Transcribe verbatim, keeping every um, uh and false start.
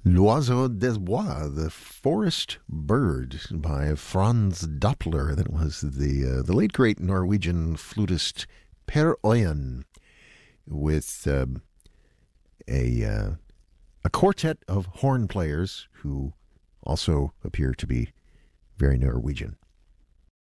L'Oiseau des Bois, the forest bird by Franz Doppler. That was the uh, the late great Norwegian flutist Per Øyen with uh, a uh, a quartet of horn players who also appear to be very Norwegian.